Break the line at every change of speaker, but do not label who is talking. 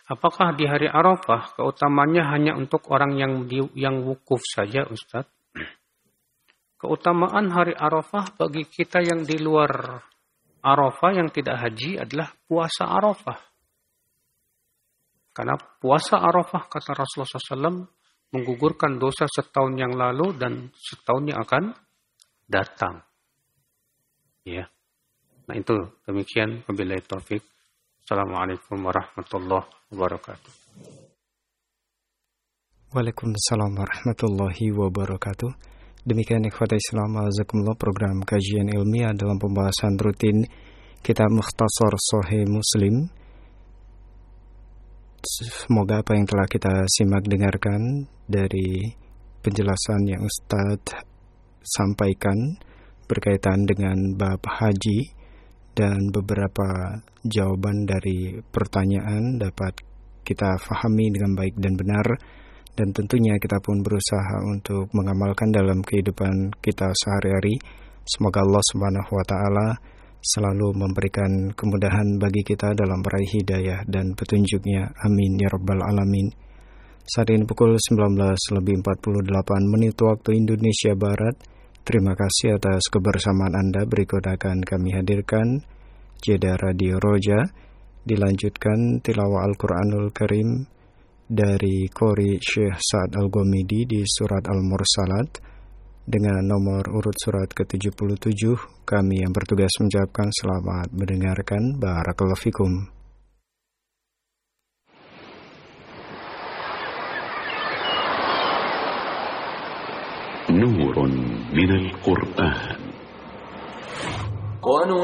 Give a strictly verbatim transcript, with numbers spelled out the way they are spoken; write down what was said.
Apakah di hari Arafah keutamanya hanya untuk orang yang di, yang wukuf saja, Ustaz? Keutamaan hari Arafah bagi kita yang di luar Arafah yang tidak haji adalah puasa Arafah. Karena puasa Arafah kata Rasulullah shallallahu alaihi wasallam menggugurkan dosa setahun yang lalu dan setahun yang akan datang. Ya. Nah itu demikian wabillahi taufik. Assalamualaikum warahmatullahi wabarakatuh.
Waalaikumsalam warahmatullahi wabarakatuh. Demikian ikhwata Islam azakumullah program kajian ilmiah dalam pembahasan rutin kitab Mukhtasar Sahih Muslim. Semoga apa yang telah kita simak dengarkan dari penjelasan yang Ustadz sampaikan berkaitan dengan bab haji dan beberapa jawaban dari pertanyaan dapat kita fahami dengan baik dan benar, dan tentunya kita pun berusaha untuk mengamalkan dalam kehidupan kita sehari-hari. Semoga Allah Subhanahu wa taala selalu memberikan kemudahan bagi kita dalam meraih hidayah dan petunjuknya. Amin ya rabbal alamin. Saat ini pukul sembilan belas lebih empat puluh delapan menit waktu Indonesia Barat. Terima kasih atas kebersamaan Anda. Berikut akan kami hadirkan jeda Radio Roja, dilanjutkan tilawah Al-Quranul Karim dari Qori Syekh Sa'ad Al-Ghamidi di surat Al-Mursalat dengan nomor urut surat ke tujuh puluh tujuh. Kami yang bertugas mengucapkan selamat mendengarkan. Barakallahu fikum.
Nurun minal Qur'an.